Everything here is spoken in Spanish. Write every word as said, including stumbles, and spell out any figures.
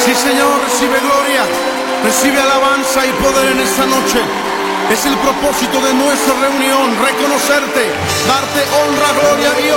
Sí, Señor, recibe gloria, recibe alabanza y poder en esta noche. Es el propósito de nuestra reunión, reconocerte, darte honra, gloria y